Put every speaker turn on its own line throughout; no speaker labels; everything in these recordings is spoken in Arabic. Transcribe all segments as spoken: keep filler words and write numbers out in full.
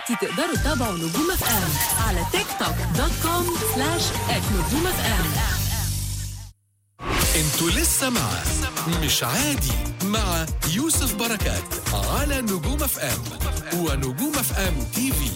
دلوقتي تقدروا تتابعوا نجوم اف ام على تيك توك دوت كوم سلاش ات نجوم اف ام.
انتوا لسه مع مش عادي مع يوسف بركات على نجوم اف ام ونجوم اف ام تي في.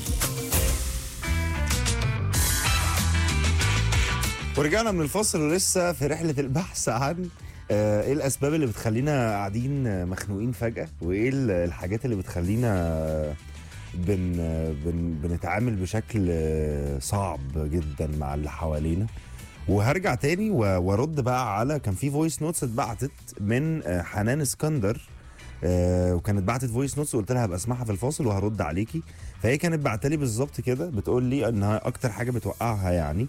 ورجعنا من الفاصل ولسه في رحلة البحث عن آه، ايه الاسباب اللي بتخلينا قاعدين مخنوقين فجأة، وايه الحاجات اللي بتخلينا بن بن بنتعامل بشكل صعب جدا مع اللي حوالينا. وهرجع تاني وارد بقى على كان في فويس نوتس اتبعتت من حنان اسكندر، آه، وكانت بعتت فويس نوتس وقلت لها هبقى اسمعها في الفاصل وهرد عليكي. فهي كانت بعتلي بالظبط كده بتقول لي انها اكتر حاجه بتوقعها يعني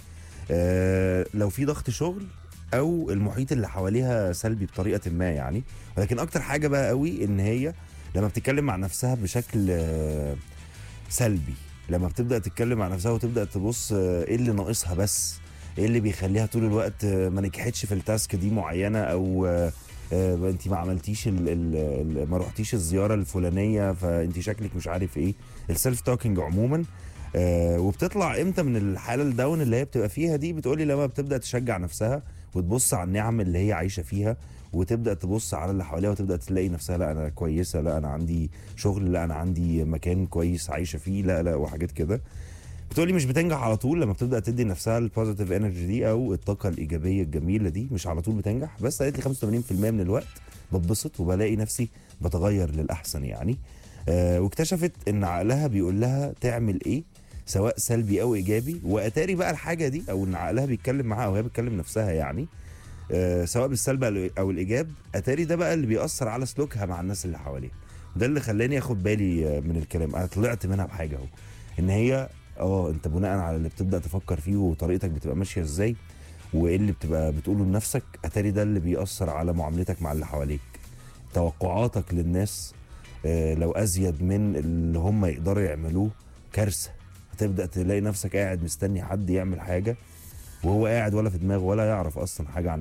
آه، لو في ضغط شغل او المحيط اللي حواليها سلبي بطريقه ما يعني. ولكن اكتر حاجه بقى قوي ان هي لما بتتكلم مع نفسها بشكل آه، سلبي، لما بتبدا تتكلم مع نفسها وتبدا تبص آه، ايه اللي ناقصها، بس ايه اللي بيخليها طول الوقت آه، ما نجحتش في التاسك دي معينه، او آه، آه، انت ما عملتيش ال ال ما رحتيش الزياره الفلانيه فانت شكلك مش عارف ايه. السيلف توكينج عموما آه، وبتطلع امتى من الحاله الداون اللي هي بتبقى فيها دي؟ بتقولي لما بتبدا تشجع نفسها وتبص على النعم اللي هي عايشه فيها، وتبدا تبص على اللي حواليها وتبدا تلاقي نفسها لا انا كويسه، لا انا عندي شغل، لا انا عندي مكان كويس عايشه فيه، لا لا وحاجات كده. بتقولي مش بتنجح على طول لما بتبدا تدي نفسها البوزيتيف انرجي دي او الطاقه الايجابيه الجميله دي، مش على طول بتنجح، بس قالت لي خمسة وثمانين بالمية من الوقت بتبسط وبلاقي نفسي بتغير للاحسن يعني. آه واكتشفت ان عقلها بيقول لها تعمل ايه سواء سلبي او ايجابي، واتاري بقى الحاجه دي او ان عقلها بيتكلم معاها وهي بتكلم نفسها يعني آه سواء بالسلب او الايجاب، اتاري ده بقى اللي بيأثر على سلوكها مع الناس اللي حواليها. ده اللي خلاني اخد بالي من الكلام، انا طلعت منها بحاجه اهو، ان هي اه انت بناء على اللي بتبدا تفكر فيه وطريقتك بتبقى ماشيه ازاي وايه اللي بتبقى بتقوله لنفسك، اتاري ده اللي بيأثر على معاملتك مع اللي حواليك. توقعاتك للناس آه لو ازيد من اللي هم يقدروا يعملوه كارثه. هتبدا تلاقي نفسك قاعد مستني حد يعمل حاجه وهو قاعد ولا في دماغه ولا يعرف اصلا حاجه عن